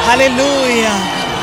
Hallelujah.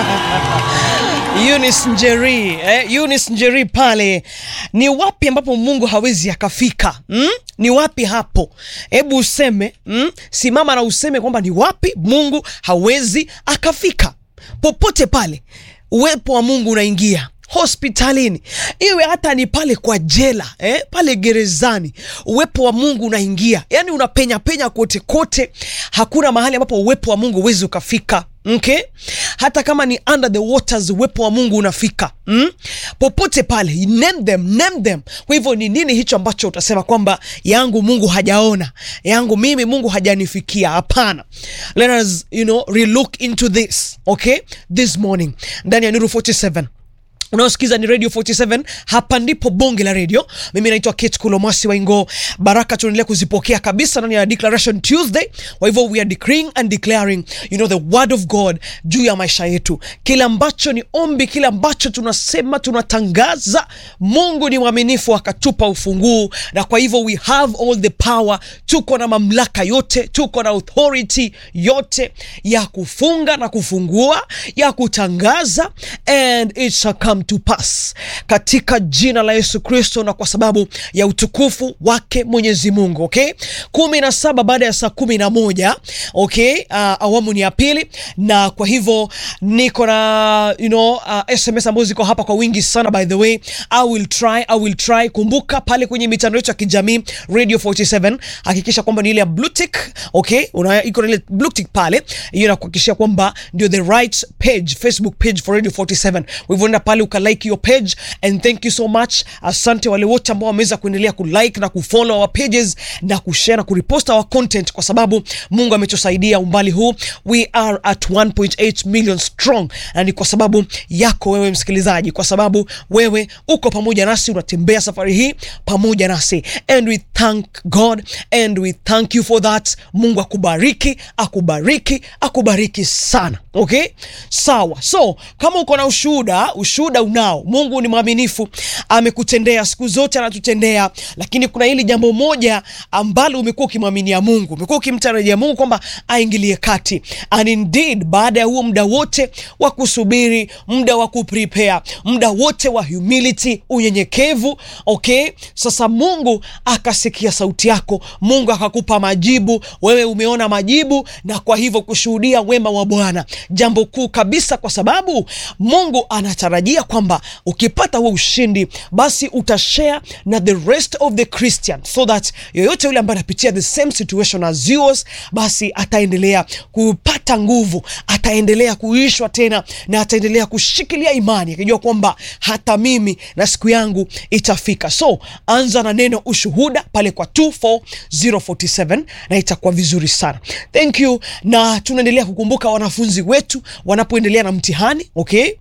Eunice Njeri pale. Ni wapi ambapo Mungu hawezi akafika? Ni wapi hapo? Hebu useme, simama na useme kwamba ni wapi Mungu hawezi akafika. Popote pale uwepo wa Mungu unaingia. Hospitalini, iwe hata ni pale kwa jela, pale gerezani, uwepo wa Mungu unaingia. Yani unapenya penya kote kote, hakuna mahali ambapo uwepo wa Mungu huwezi ukafika. Okay? Hata kama ni under the waters, uwepo wa Mungu unafika. Popote pale, name them. Kwa hivyo ni nini hicho ambacho utasema kwamba yangu Mungu hajaona, yangu mimi Mungu hajanifikia? Hapana. Let us, relook into this, okay? This morning, ndani ya Nuru 47. Unaosikiza ni Radio 47, hapa ndipo bonge la radio. Mimi naitwa Kate Kulomasi Waingo. Baraka tunaendelea kuzipokea kabisa ndani ya Declaration Tuesday. Kwa hivyo we are decreeing and declaring, the word of God juu ya maisha yetu. Kila ambacho ni ombi, kila ambacho tunasema, tunatangaza, Mungu ni mwaminifu akatupa ufunguo, na kwa hivyo we have all the power. Tuko na mamlaka yote, tuko na authority yote ya kufunga na kufungua, ya kutangaza, and it shall come to pass katika jina la Yesu Kristo, na kwa sababu ya utukufu wake Mwenyezi Mungu. Okay, 17 baada ya saa 11. Okay, awamu ni ya pili, na kwa hivyo niko na SMS ambazo ziko hapa kwa wingi sana. By the way, I will try. Kumbuka pale kwenye mitandao yetu ya kijamii Radio 47, hakikisha kwamba ni ile ya blue tick. Okay, iko ile blue tick pale, hiyo inakuhakikishia kwamba ndio the right page, Facebook page for Radio 47. We've wenda pale like your page, and thank you so much. Asante wale wote ambao wameweza kuendelea kulike na kufollow our pages na kushare na kurepost our content, kwa sababu Mungu ametusaidia umbali huu. We are at 1.8 million strong, na ni kwa sababu yako wewe msikilizaji, kwa sababu wewe uko pamoja nasi, unatembea safari hii pamoja nasi, and we thank God and we thank you for that. Mungu akubariki sana. Okay, sawa. So kama uko na ushuhuda unao, Mungu ni mwaminifu, amekutendea siku zote, anatutendea. Lakini kuna hili jambo moja ambalo umekuwa ukimwaminia Mungu, umekuwa ukimtarajia Mungu kwamba aingilie kati, and indeed baada ya huo muda wote wa kusubiri, muda wa kuprepare, muda wote wa humility, unyenyekevu, okay, sasa Mungu akasikia sauti yako, Mungu akakupa majibu, wewe umeona majibu, na kwa hivyo kushuhudia wema wa Bwana, jambo kuu kabisa, kwa sababu Mungu anatarajia kwamba ukipata huo ushindi, basi utashare na the rest of the Christians, so that yoyote yule ambaye anapitia the same situation as yours, basi ataendelea kupata nguvu, ataendelea kuishwa tena, na ataendelea kushikilia imani, akijua kwamba hata mimi na siku yangu itafika. So anza na neno ushuhuda pale kwa 24047 na itakuwa vizuri sana. Thank you. Na tunaendelea kukumbuka wanafunzi wetu wanapoendelea na mtihani, okay?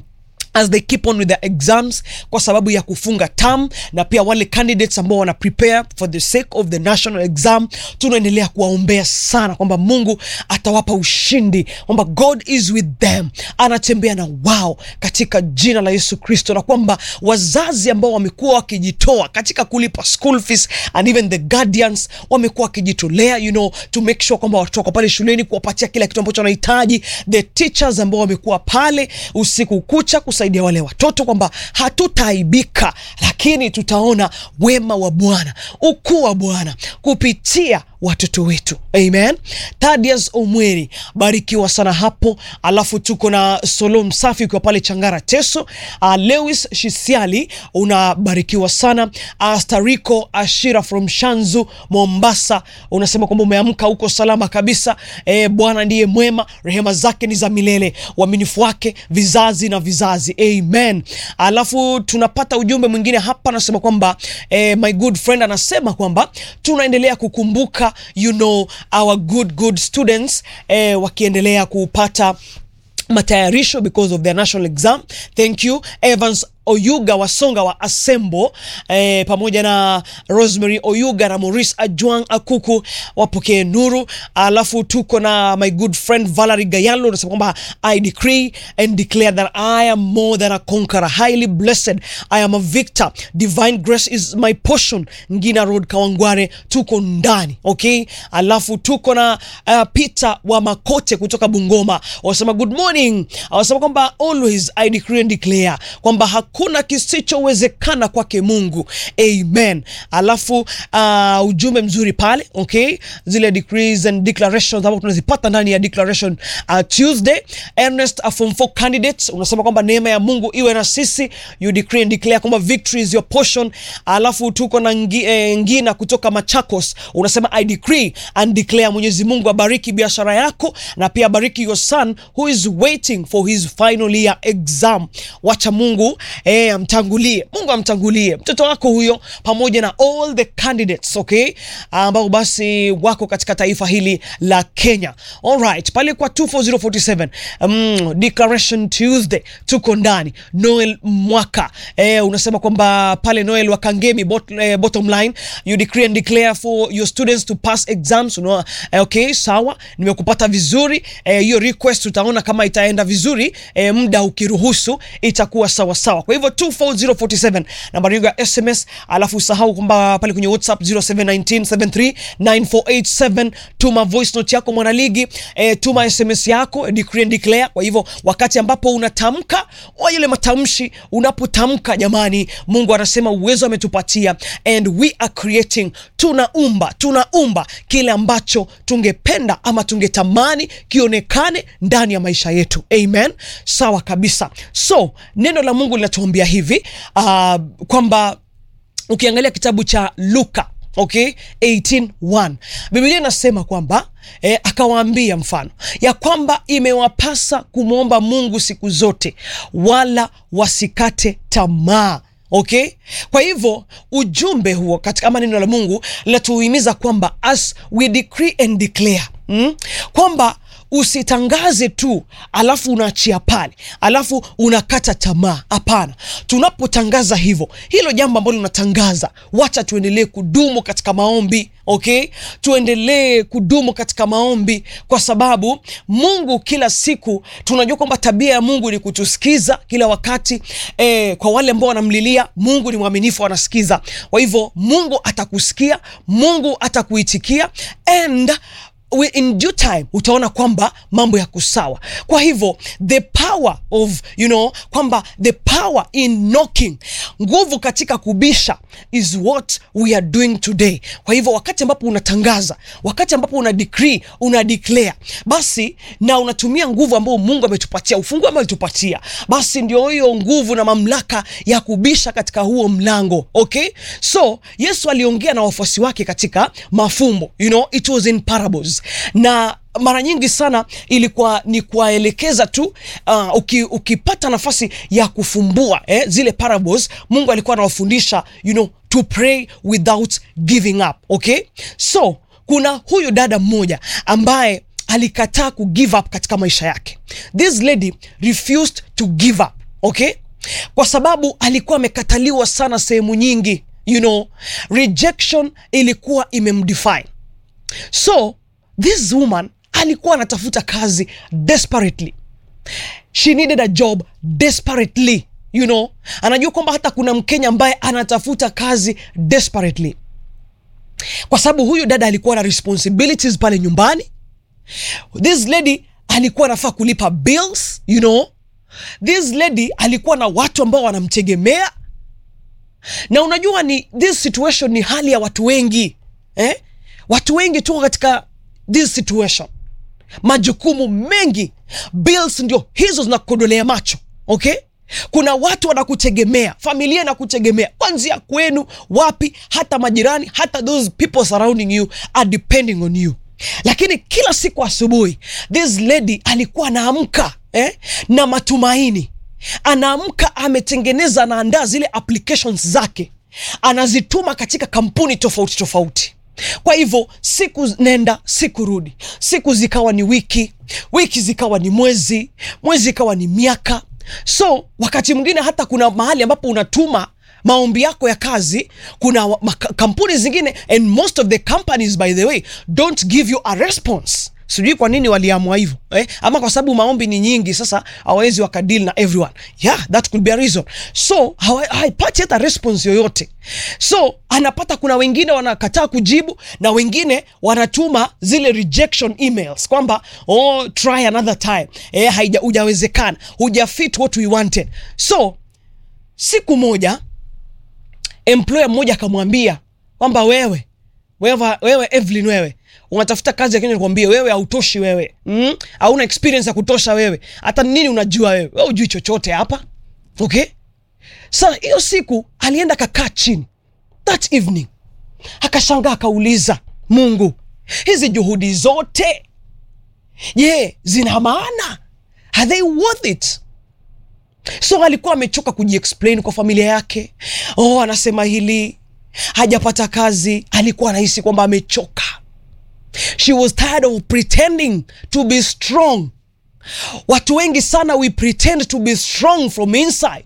As they keep on with their exams, kwa sababu ya kufunga term, na pia wale candidates ambao wana prepare for the sake of the national exam, tunaendelea kuwaombea sana kwamba Mungu atawapa ushindi, kwamba God is with them, anatembea na wao katika jina la Yesu Kristo, na kwamba wazazi ambao wamekuwa wakijitoa katika kulipa school fees, and even the guardians wamekuwa wakijitolea, to make sure kwamba watoto wako pale shuleni, kuwapatia kila kitu ambacho wanahitaji, the teachers ambao wamekuwa pale usiku kucha kusaidia wale watoto, kwamba hatutaaibika, lakini tutaona wema wa Bwana, ukuu wa Bwana kupitia watoto wetu. Amen. Thaddeus Omweri, barikiwa sana hapo. Alafu tuko na Solom Safi kwa pale Changara Teso. Lewis Shisiali, unabarikiwa sana. Stariko Ashira from Shanzu Mombasa, unasema kwamba umeamka huko salama kabisa. Bwana ndiye mwema, rehema zake ni za milele, uaminifu wake vizazi na vizazi. Amen. Alafu tunapata ujumbe mwingine hapa, anasema kwamba my good friend anasema kwamba tunaendelea kukumbuka our good students wakiendelea kupata matayarisho because of their national exam. Thank you. Evans Oyuga Wasonga wa Asembo, pamoja na Rosemary Oyuga na Maurice Ajwang Akuku wapokee nuru. Alafu tuko na my good friend Valerie Gayalo anasema kwamba I decree and declare that I am more than a conqueror, highly blessed, I am a victor, divine grace is my portion. Ngina Road Kawangware tuko ndani, okay? Alafu tuko na Peter wa Makote kutoka Bungoma wasema good morning. Wasema kwamba always I decree and declare kwamba hakuna kisichowezekana kwake Mungu, amen. Alafu ujumbe mzuri pale, okay? Zile decrees and declarations ambazo tunazipata ndani ya declaration Tuesday. Ernest Form 4 candidates unasema kwamba neema ya Mungu iwe na sisi, you decree and declare kwamba victory is your portion. Alafu tuko na Ngina kutoka Machakos unasema I decree and declare Mwenyezi Mungu abariki biashara yako na pia abariki your son who is waiting for his final year exam. Wacha Mungu amtangulie, Mungu amtangulie mtoto wako huyo pamoja na all the candidates, okay, ambao basi wako katika taifa hili la Kenya. Alright, pale kwa 24047 Declaration Tuesday tuko ndani. Noel Mwaka unasema kwamba pale Noel Wakangemi bottom line you decree and declare for your students to pass exams, okay, sawa, nimekupata vizuri. Hiyo request utaona kama itaenda vizuri, muda ukiruhusu itakuwa sawa sawa. Kwa hivyo 24047 nambari ya SMS. Alafu usahau kwamba pale kwenye WhatsApp 0719739487 tuma voice note yako mwanaligi, tuma SMS yako decree and declare. Kwa hivyo wakati ambapo unatamka yale matamshi, unapotamka jamani, Mungu anasema uwezo ametupatia and we are creating, tunaumba kile ambacho tungependa ama tungetamani kionekane ndani ya maisha yetu, amen. Sawa kabisa. So neno la Mungu linatuambia hivi kwamba ukiangalia kitabu cha Luka, okay, 18:1 Biblia inasema kwamba akawaambia mfano ya kwamba imewapasa kumwomba Mungu siku zote wala wasikate tamaa. Okay? Kwa hivyo ujumbe huo katika neno la Mungu linatuhimiza kwamba as we decree and declare, kwamba usitangaze tu alafu unaachia pale alafu unakata tamaa. Hapana, tunapotangaza hilo jambo ambalo unatangaza, wacha tuendelee kudumu katika maombi, okay? Tuendelee kudumu katika maombi kwa sababu Mungu kila siku tunajua kwamba tabia ya Mungu ni kutusikiza kila wakati. Kwa wale ambao wanamlilia Mungu ni mwaminifu, anasikiza. Kwa hivyo Mungu atakusikia, Mungu atakuitikia and in due time utaona kwamba mambo yako sawa. Kwa hivyo the power of kwamba the power in knocking, nguvu katika kubisha is what we are doing today. Kwa hivyo wakati ambapo unatangaza, wakati ambapo una decree, una declare, basi na unatumia nguvu ambayo Mungu ametupatia, ufunguo ambao alitupatia, basi ndio hiyo nguvu na mamlaka ya kubisha katika huo mlango, okay? So Yesu aliongea na wafuasi wake katika mafumbo, it was in parables. Na mara nyingi sana ilikuwa ni kuwaelekeza tu. Ukipata nafasi ya kufumbua zile parables, Mungu alikuwa anawafundisha to pray without giving up, okay? So kuna huyu dada mmoja ambaye alikataa ku give up katika maisha yake. This lady refused to give up, okay? Kwa sababu alikuwa amekataliwa sana sehemu nyingi, rejection ilikuwa imemdefine. So this woman alikuwa anatafuta kazi desperately. She needed a job desperately, Anajua kwamba hata kuna Mkenya ambaye anatafuta kazi desperately. Kwa sababu huyu dada alikuwa na responsibilities pale nyumbani. This lady alikuwa anafaa kulipa bills, This lady alikuwa na watu ambao wanamtegemea. Na unajua this situation ni hali ya watu wengi. Watu wengi tu katika this situation, majukumu mengi, bills ndio hizo zinakodolea macho, okay? Kuna watu wanakutegemea, familia inakutegemea, kuanzia kwenu, wapi, hata majirani, hata those people surrounding you are depending on you. Lakini kila siku asubuhi this lady alikuwa anaamka na matumaini. Anaamka, ametengeneza, anaandaa zile applications zake, anazituma katika kampuni tofauti tofauti. Kwa hivyo siku nenda siku rudi, siku zikawa ni wiki, wiki zikawa ni mwezi, mwezi ikawa ni miaka. So wakati mwingine hata kuna mahali ambapo unatuma maombi yako ya kazi, kuna kampuni zingine, and most of the companies by the way don't give you a response. Sijui kwa nini waliamua hivyo, ama kwa sababu maombi ni nyingi, sasa hawezi wakadeal na everyone. Yeah, that could be a reason. So haipati hata response yoyote. So anapata kuna wengine wanakataa kujibu, na wengine wanatuma zile rejection emails kwamba try another time, hujawezekana, hujafit what we wanted. So siku moja employer mmoja akamwambia kwamba wewe Evelyn, wewe unatafuta kazi, lakini nikwambie wewe hautoshi, wewe hauna experience ya kutosha, wewe hata nini unajua, wewe hujui chochote hapa. Okay, sasa hiyo siku alienda kakaa chini that evening, akashangaa, akauliza Mungu, hizi juhudi zote zina maana? Are they worth it? So alikuwa amechoka kujiexplain kwa familia yake. Anasema hili, hajapata kazi, alikuwa anahisi kwamba amechoka. She was tired of pretending to be strong. Watu wengi sana we pretend to be strong from inside.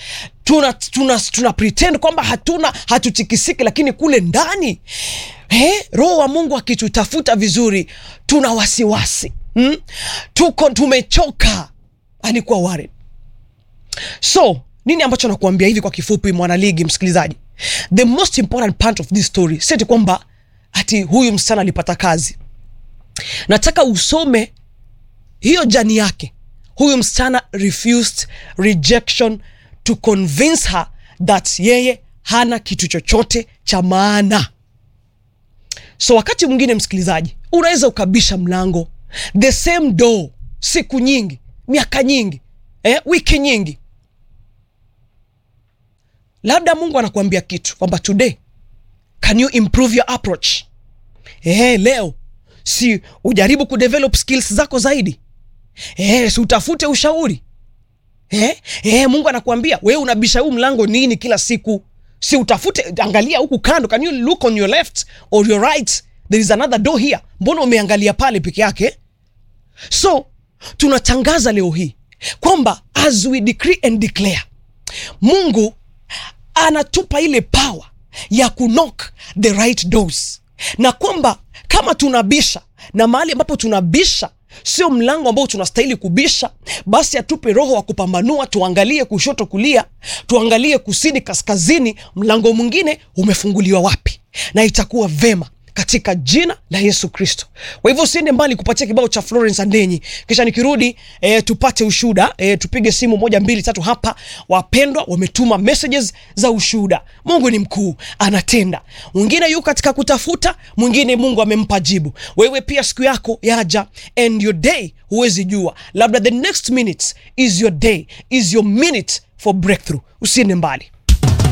Tuna pretend kwamba hatutikisiki, lakini kule ndani Roho wa Mungu akitutafuta vizuri tuna wasiwasi. Tumechoka. Alikuwa worried. So nini ambacho nakuambia hivi kwa kifupi, mwanaligi msikilizaji? The most important part of this story sio kwamba ati huyu msichana alipata kazi. Nataka usome hiyo jani yake. Huyu msichana refused rejection to convince her that yeye hana kitu chochote cha maana. So wakati mwingine msikilizaji, unaweza ukabisha mlango, the same door, siku nyingi, miaka nyingi, wiki nyingi. Labda Mungu anakuambia kitu kwamba today can you improve your approach? Leo si ujaribu kudevelop skills zako zaidi. Si utafute ushauri. Mungu anakuambia wewe unabisha huu mlango nini kila siku? Si utafute, angalia huku kando, can you look on your left or your right? There is another door here. Mbona umeangalia pale peke yake? So tunatangaza leo hii kwamba as we decree and declare, Mungu anatupa ile power ya knock the right doors, na kwamba kama tunabisha na mahali ambapo tunabisha sio mlango ambao tunastahili kubisha, basi atupe roho wa kupambanua, tuangalie kushoto kulia, tuangalie kusini kaskazini, mlango mwingine umefunguliwa wapi, na itakuwa vema katika jina la Yesu Kristo. Kwa hivyo usiende mbali kupatia kibao cha Florence Andenyi, kisha nikirudi tupate ushuhuda. Tupige simu 1 2 3 hapa. Wapendwa wametuma messages za ushuhuda. Mungu ni mkuu, anatenda. Mwingine yuko katika kutafuta, mwingine Mungu amempa jibu. Wewe pia siku yako yaja, and your day huwezi jua, labda the next minute is your day, is your minute for breakthrough. Usiende mbali.